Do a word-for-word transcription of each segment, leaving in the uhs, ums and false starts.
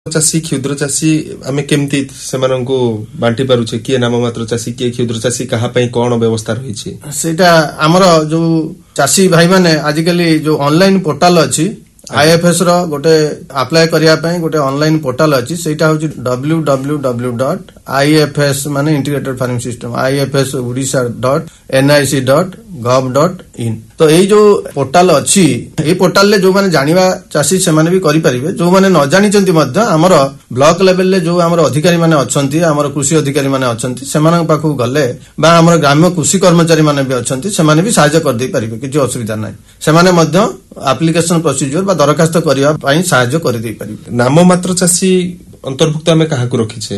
ଚାଷୀ କ୍ଷୁଦ୍ର ଚାଷୀ ଆମେ କେମିତି ସେମାନଙ୍କୁ ବାଣ୍ଟି ପାରୁଛେ, କିଏ ନାମମାତ୍ର ଚାଷୀ, କିଏ କ୍ଷୁଦ୍ର ଚାଷୀ, କାହା ପାଇଁ କଣ ବ୍ୟବସ୍ଥା ରହିଛି? ସେଇଟା ଆମର ଯୋଉ ଚାଷୀ ଭାଇ ମାନେ ଆଜିକାଲି ଯୋଉ ଅନଲାଇନ ପୋର୍ଟାଲ ଅଛି, ଆଇଏଫଏସ ର ଗୋଟେ ଆପ୍ଲାଏ କରିବା ପାଇଁ ଗୋଟେ ଅନଲାଇନ ପୋର୍ଟାଲ ଅଛି, ସେଇଟା ହଉଛି W W W dot IFS ମାନେ integrated farming system IFS Odisha dot NIC dot gov dot in. ତ ଏଇ ଯୋଉ ପୋର୍ଟାଲ ଅଛି, ଏଇ ପୋର୍ଟାଲରେ ଯୋଉମାନେ ଜାଣିବା ଚାଷୀ ସେମାନେ ବି କରିପାରିବେ। ଯୋଉମାନେ ନ ଜାଣିଛନ୍ତି ମଧ୍ୟ ଆମର ବ୍ଲକ ଲେଭେଲରେ ଯୋଉ ଆମର ଅଧିକାରୀ ମାନେ ଅଛନ୍ତି, ଆମର କୃଷି ଅଧିକାରୀ ମାନେ ଅଛନ୍ତି, ସେମାନଙ୍କ ପାଖକୁ ଗଲେ ବା ଆମର ଗ୍ରାମ୍ୟ କୃଷି କର୍ମଚାରୀ ମାନେ ବି ଅଛନ୍ତି, ସେମାନେ ବି ସାହାଯ୍ୟ କରିଦେଇ ପାରିବେ, କିଛି ଅସୁବିଧା ନାହିଁ। ସେମାନେ ମଧ୍ୟ ଆପ୍ଲିକେସନ ପ୍ରୋସିଜିଓର ବା ଦରଖାସ୍ତ କରିବା ପାଇଁ ସାହାଯ୍ୟ କରିଦେଇ ପାରିବେ। ନାମମାତ୍ର ଚାଷୀ ଅନ୍ତର୍ଭୁକ୍ତ ଆମେ କାହାକୁ ରଖିଛେ?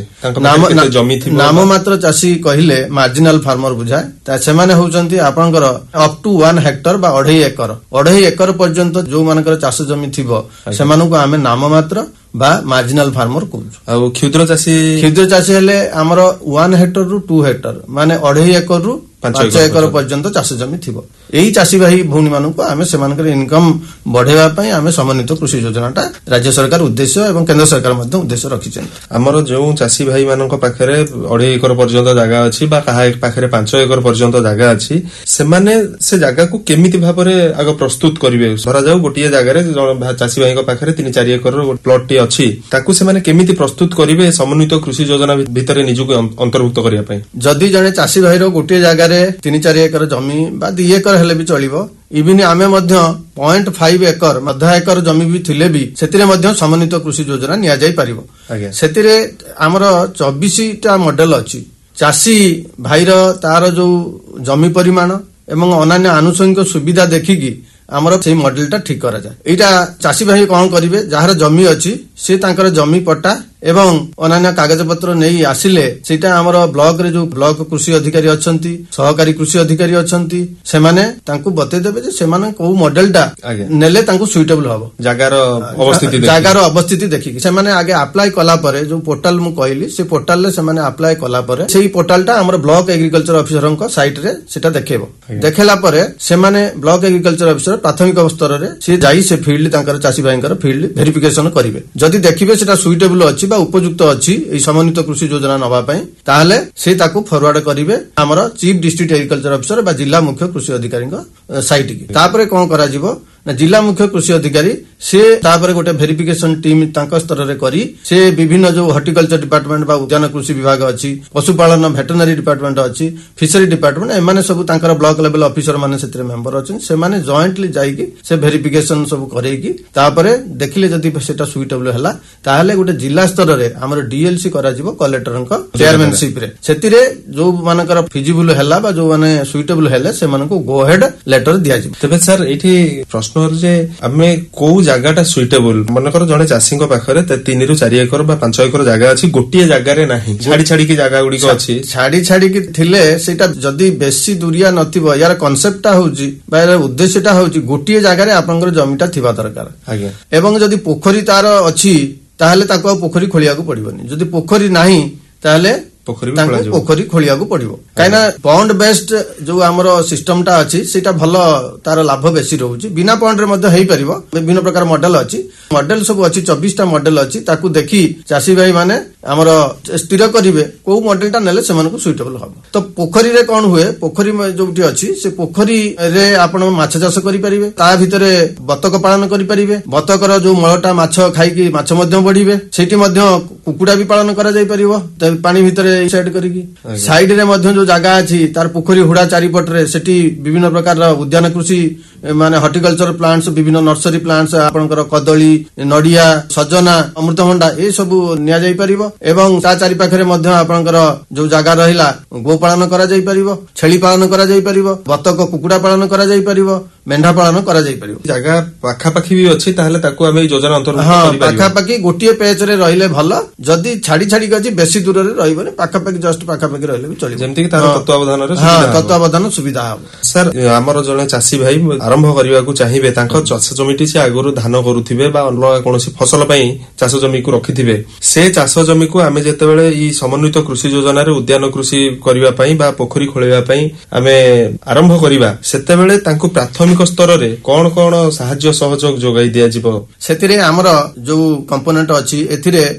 ଜମି ଥିବ ନାମମାତ୍ର ଚାଷୀ କହିଲେ ମାର୍ଜିନାଲ ଫାର୍ମର ବୁଝାଏ। ସେମାନେ ହଉଛନ୍ତି ଆପଣଙ୍କର ଅପ୍ ଟୁ ୱାନ୍ ହେକ୍ଟର ବା ଅଢେଇ ଏକର ଅଢେଇ ଏକର ପର୍ଯ୍ୟନ୍ତ ଯୋଉମାନଙ୍କର ଚାଷ ଜମି ଥିବ ସେମାନଙ୍କୁ ଆମେ ନାମମାତ୍ର ବା ମାର୍ଜିନାଲ ଫାର୍ମର କହୁଛୁ। ଆଉ କ୍ଷୁଦ୍ର ଚାଷୀ କ୍ଷୁଦ୍ର ଚାଷୀ ହେଲେ ଆମର ୱାନ୍ ହେକ୍ଟର ରୁ ଟୁ ହେକ୍ଟର ମାନେ ଅଢେଇ ଏକରରୁ ପାଞ୍ଚ ଏକର ପର୍ଯ୍ୟନ୍ତ ଚାଷ ଜମି ଥିବ। ଏଇ ଚାଷୀ ଭାଇ ଭଉଣୀ ମାନଙ୍କୁ ଆମେ ସେମାନଙ୍କର ଇନକମ୍ ବଢେଇବା ପାଇଁ ଆମେ ସମନ୍ୱିତ କୃଷି ଯୋଜନାଟା ରାଜ୍ୟ ସରକାର ଉଦ୍ଦେଶ୍ୟ ଏବଂ କେନ୍ଦ୍ର ସରକାର ମଧ୍ୟ ଉଦ୍ଦେଶ୍ୟ ରଖିଛନ୍ତି। ଆମର ଯେଉଁ ଚାଷୀ ଭାଇ ମାନଙ୍କ ପାଖରେ ଅଢେଇ ଏକର ପର୍ଯ୍ୟନ୍ତ ଜାଗା ଅଛି ବା କାହା ପାଖରେ ପାଞ୍ଚ ଏକର ପର୍ଯ୍ୟନ୍ତ ଜାଗା ଅଛି, ସେମାନେ ସେ ଜାଗାକୁ କେମିତି ଭାବରେ ଆଗ ପ୍ରସ୍ତୁତ କରିବେ? ଧରାଯାଉ ଗୋଟିଏ ଜାଗାରେ ଚାଷୀ ଭାଇଙ୍କ ପାଖରେ ତିନି ଚାରି ଏକର ପ୍ଲଟ ଟି ଅଛି, ତାକୁ ସେମାନେ କେମିତି ପ୍ରସ୍ତୁତ କରିବେ ସମନ୍ୱିତ କୃଷି ଯୋଜନା ଭିତରେ ନିଜକୁ ଅନ୍ତର୍ଭୁକ୍ତ କରିବା ପାଇଁ? ଯଦି ଜଣେ ଚାଷୀ ଭାଇର ଗୋଟିଏ ଜାଗାରେ ତିନି ଚାରି ଏକର ଜମି ବା ଦି ଏକର ହେଲେ ବି ଚଳିବ, ଇଭିନ୍ ଆମେ ମଧ୍ୟ ପଏଣ୍ଟ ଫାଇଭ ଏକର ଅଧା ଏକର ଜମି ବି ଥିଲେ ବି ସେଥିରେ ମଧ୍ୟ ସମନ୍ୱିତ କୃଷି ଯୋଜନା ନିଆଯାଇ ପାରିବ। ସେଥିରେ ଆମର ଚବିଶଟା ମଡେଲ ଅଛି। ଚାଷୀ ଭାଇର ତାର ଯୋଉ ଜମି ପରିମାଣ ଏବଂ ଅନ୍ୟାନ୍ୟ ଆନୁଷଙ୍ଗିକ ସୁବିଧା ଦେଖିକି ଆମର ସେଇ ମଡେଲଟା ଠିକ କରାଯାଏ। ଏଇଟା ଚାଷୀ ଭାଇ କଣ କରିବେ, ଯାହାର ଜମି ଅଛି ସେ ତାଙ୍କର ଜମି ପଟ୍ଟା ଏବଂ ଅନ୍ୟାନ୍ୟ କାଗଜପତ୍ର ନେଇ ଆସିଲେ ସେଇଟା ଆମର ବ୍ଲକରେ ଯୋଉ ବ୍ଲକ କୃଷି ଅଧିକାରୀ ଅଛନ୍ତି, ସହକାରୀ କୃଷି ଅଧିକାରୀ ଅଛନ୍ତି, ସେମାନେ ତାଙ୍କୁ ବତେଇଦେବେ ଯେ ସେମାନେ କୋଉ ମଡେଲଟା ନେଲେ ତାଙ୍କୁ ସୁଇଟେବଲ ହବ ଜାଗାର ଅବସ୍ଥିତି ଜାଗାର ଅବସ୍ଥିତି ଦେଖିକି। ସେମାନେ ଆଗେ ଆପ୍ଲାଏ କଲା ପରେ ଯୋଉ ପୋର୍ଟାଲ ମୁଁ କହିଲି ସେ ପୋର୍ଟାଲରେ ସେମାନେ ଆପ୍ଲାଏ କଲା ପରେ ସେଇ ପୋର୍ଟାଲଟା ଆମର ବ୍ଲକ ଏଗ୍ରିକଲଚର ଅଫିସରଙ୍କ ସାଇଟରେ ସେଟା ଦେଖେଇବ। ଦେଖେଇଲା ପରେ ସେମାନେ ବ୍ଲକ ଏଗ୍ରିକଲଚର ଅଫିସର ପ୍ରାଥମିକ ସ୍ତରରେ ସେ ଯାଇ ସେ ଫିଲ୍ଡ ତାଙ୍କର ଚାଷୀ ଭାଇଙ୍କର ଫିଲ୍ଡ ଭେରିଫିକେସନ କରିବେ। ଯଦି ଦେଖିବେ ସେଟା ସୁଇଟେବଲ ଅଛି ବା ଉପଯୁକ୍ତ ଅଛି ଏଇ ସମନ୍ୱିତ କୃଷି ଯୋଜନା ନବା ପାଇଁ, ତାହେଲେ ସେ ତାକୁ ଫରୱାର୍ଡ କରିବେ ଆମର ଚିଫ୍ ଡିଷ୍ଟ୍ରିକ୍ଟ ଏଗ୍ରିକଲଚର ଅଫିସର ବା ଜିଲ୍ଲା ମୁଖ୍ୟ କୃଷି ଅଧିକାରୀଙ୍କ ସାଇଟକି। ତାପରେ କଣ କରାଯିବ ନା ଜିଲ୍ଲା ମୁଖ୍ୟ କୃଷି ଅଧିକାରୀ ସେ ତାପରେ ଗୋଟେ ଭେରିଫିକେସନ ଟିମ୍ ତାଙ୍କ ସ୍ତରରେ କରି ସେ ବିଭିନ୍ନ ଯୋଉ ହର୍ଟିକଲଚର ଡିପାର୍ଟମେଣ୍ଟ ବା ଉଦ୍ୟାନ କୃଷି ବିଭାଗ ଅଛି, ପଶୁପାଳନ ଭେଟେନାରୀ ଡିପାର୍ଟମେଣ୍ଟ ଅଛି, ଫିସରୀ ଡିପାର୍ଟମେଣ୍ଟ, ଏମାନେ ସବୁ ତାଙ୍କର ବ୍ଲକ ଲେଭେଲ ଅଫିସର ମାନେ ସେଥିରେ ମେମ୍ବର ଅଛନ୍ତି। ସେମାନେ ଜଏଣ୍ଟଲି ଯାଇକି ସେ ଭେରିଫିକେସନ ସବୁ କରେଇକି ତାପରେ ଦେଖିଲେ ଯଦି ସେଟା ସୁଇଟେବଲ ହେଲା, ତାହେଲେ ଗୋଟେ ଜିଲ୍ଲା ସ୍ତରରେ ଆମର ଡିଏଲସି କରାଯିବ କଲେକ୍ଟରଙ୍କ ଚେୟାରମ୍ୟାନସିପରେ। ସେଥିରେ ଯୋଉ ମାନଙ୍କର ଫିଜିବୁଲ ହେଲା ବା ଯୋଉମାନେ ସୁଇଟେବଲ ହେଲେ ସେମାନଙ୍କୁ ଗୋ ହେଡ୍ ଲେଟର ଦିଆଯିବ। ତେବେ ସାର୍ ଏଇଠି ପ୍ରଶ୍ନ ଯେ ଆମେ କୋଉ ଜାଗାଟା ସୁଇଟେବଲ, ମନେକର ଜଣେ ଚାଷୀଙ୍କ ପାଖରେ ତିନି ରୁ ଚାରି ଏକର ବା ପାଞ୍ଚ ଏକର ଜାଗା ଅଛି, ଗୋଟିଏ ଜାଗାରେ ନାହିଁ, ଛାଡି ଛାଡିକି ଜାଗା ଗୁଡିକ ଅଛି, ଛାଡି ଛାଡିକି ଥିଲେ ସେଇଟା ଯଦି ବେଶୀ ଦୁରିଆ ନଥିବ, ୟାର କନସେପ୍ଟଟା ହଉଛି ବା ୟାର ଉଦ୍ଦେଶ୍ୟଟା ହଉଛି ଗୋଟିଏ ଜାଗାରେ ଆପଣଙ୍କର ଜମିଟା ଥିବା ଦରକାର। ଆଜ୍ଞା। ଏବଂ ଯଦି ପୋଖରୀ ତାର ଅଛି ତାହେଲେ ତାକୁ ଆଉ ପୋଖରୀ ଖୋଳିବାକୁ ପଡିବନି। ଯଦି ପୋଖରୀ ନାହିଁ ତାହେଲେ ତାଙ୍କୁ ପୋଖରୀ ଖୋଳିବାକୁ ପଡିବ। କାହିଁକିନା ପଣ୍ଡ ବେସ୍ଡ ଯୋଉ ଆମର ସିଷ୍ଟମଟା ଅଛି ସେଇଟା ଭଲ, ତାର ଲାଭ ବେଶୀ ରହୁଛି। ବିନା ପଣ୍ଡରେ ମଧ୍ୟ ହେଇପାରିବ, ବିଭିନ୍ନ ପ୍ରକାର ମଡେଲ ଅଛି, ମଡେଲ ସବୁ ଅଛି, ଚବିଶଟା ମଡେଲ ଅଛି। ତାକୁ ଦେଖି ଚାଷୀ ଭାଇ ମାନେ ଆମର ସ୍ଥିର କରିବେ କୋଉ ମଡେଲଟା ନେଲେ ସେମାନଙ୍କୁ ସୁଇଟେବଲ ହବ। ତ ପୋଖରୀରେ କଣ ହୁଏ, ପୋଖରୀ ଯୋଉଠି ଅଛି ସେ ପୋଖରୀରେ ଆପଣ ମାଛ ଚାଷ କରିପାରିବେ, ତା ଭିତରେ ବତକ ପାଳନ କରିପାରିବେ, ବତକର ଯୋଉ ମଳଟା ମାଛ ଖାଇକି ମାଛ ମଧ୍ୟ ବଢିବେ, ସେଇଠି ମଧ୍ୟ କୁକୁଡା ବି ପାଳନ କରାଯାଇ ପାରିବ ପାଣି ଭିତରେ ସାଇଡ କରିକି। ସାଇଡରେ ମଧ୍ୟ ଯୋଉ ଜାଗା ଅଛି ତାର ପୋଖରୀ ହୁଡା ଚାରିପଟରେ ସେଠି ବିଭିନ୍ନ ପ୍ରକାରର ଉଦ୍ୟାନ କୃଷି ମାନେ ହର୍ଟିକଲଚର ପ୍ଲାଣ୍ଟସ, ବିଭିନ୍ନ ନର୍ସରୀ ପ୍ଲାଣ୍ଟସ, ଆପଣଙ୍କର କଦଳୀ, ନଡିଆ, ସଜନା, ଅମୃତଭଣ୍ଡା ଏ ସବୁ ନିଆଯାଇ ପାରିବ। ଏବଂ ତା ଚାରି ପାଖରେ ମଧ୍ୟ ଆପଣଙ୍କର ଯୋଉ ଜାଗା ରହିଲା ଗୋ ପାଳନ କରାଯାଇ ପାରିବ, ଛେଳି ପାଳନ କରାଯାଇ ପାରିବ, ବତକ କୁକୁଡା ପାଳନ କରାଯାଇ ପାରିବ, ମେଣ୍ଢା ପାଳନ କରାଯାଇ ପାରିବ। ଜାଗା ପାଖାପାଖି ବି ଅଛି, ତାହେଲେ ତାକୁ ଆମେ ଏଇ ଯୋଜନା ଅନ୍ତର୍ଭୁକ୍ତ କରିପାରିବା। ପାଖାପାଖି ଗୋଟିଏ ପେଜରେ ରହିଲେ ଭଲ, ଯଦି ଛାଡି ଛାଡିକି ଅଛି ବେଶୀ ଦୂରରେ ରହିବନି, ପାଖାପାଖି ଜଷ୍ଟ ପାଖାପାଖି ରହିଲେ ବି ଚଳିବ, ଯେମିତି ତାର ତତ୍ତ୍ୱାବଧାନରେ ତତ୍ତ୍ୱାବଧାନ ସୁବିଧା ହବ। ସାର୍ ଆମର ଜଣେ ଚାଷୀ ଭାଇ ଆରମ୍ଭ କରିବାକୁ ଚାହିଁବେ, ତାଙ୍କ ଚାଷ ଜମିଟି ସେ ଆଗରୁ ଧାନ କରୁଥିବେ ବା ଅଲଗା କୌଣସି ଫସଲ ପାଇଁ ଚାଷ ଜମିକୁ ରଖିଥିବେ, ସେ ଚାଷ ଜମିକୁ ଆମେ ଯେତେବେଳେ ଏଇ ସମନ୍ୱିତ କୃଷି ଯୋଜନାରେ ଉଦ୍ୟାନ କୃଷି କରିବା ପାଇଁ ବା ପୋଖରୀ ଖୋଳିବା ପାଇଁ ଆମେ ଆରମ୍ଭ କରିବା, ସେତେବେଳେ ତାଙ୍କୁ ପ୍ରାଥମିକ ସ୍ତରରେ କଣ କଣ ସାହାଯ୍ୟ ସହଯୋଗ ଯୋଗାଇ ଦିଆଯିବ? ସେଥିରେ ଆମର ଯୋଉ କମ୍ପୋନେଣ୍ଟ ଅଛି ଏଥିରେ